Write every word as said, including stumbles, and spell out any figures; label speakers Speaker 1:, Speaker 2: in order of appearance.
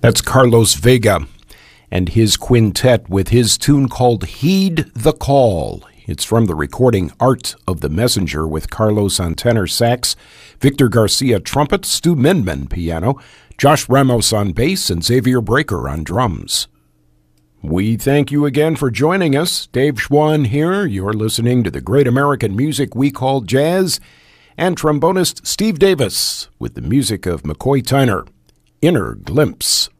Speaker 1: That's Carlos Vega and his quintet with his tune called Heed the Call. It's from the recording Art of the Messenger with Carlos on tenor sax, Victor Garcia trumpet, Stu Mindman piano, Josh Ramos on bass, and Xavier Breaker on drums. We thank you again for joining us. Dave Schwann here. You're listening to the great American music we call jazz, and trombonist Steve Davis with the music of McCoy Tyner, Inner Glimpse.